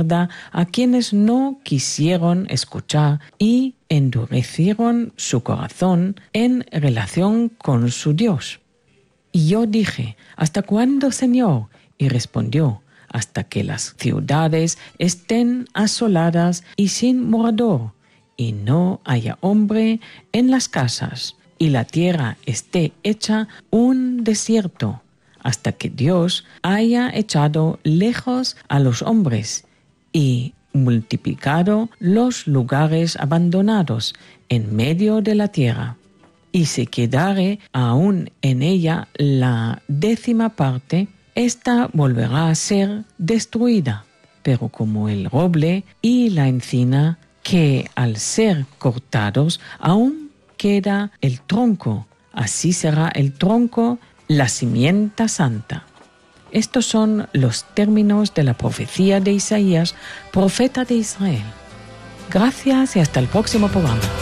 izquierda a quienes no quisieron escuchar y endurecieron su corazón en relación con su Dios. Y yo dije, ¿hasta cuándo, Señor? Y respondió, hasta que las ciudades estén asoladas y sin morador, y no haya hombre en las casas, y la tierra esté hecha un desierto, hasta que Dios haya echado lejos a los hombres y multiplicado los lugares abandonados en medio de la tierra. Y si quedare aún en ella la 10ª parte, ésta volverá a ser destruida. Pero como el roble y la encina, que al ser cortados aún queda el tronco, así será el tronco la simiente santa. Estos son los términos de la profecía de Isaías, profeta de Israel. Gracias y hasta el próximo programa.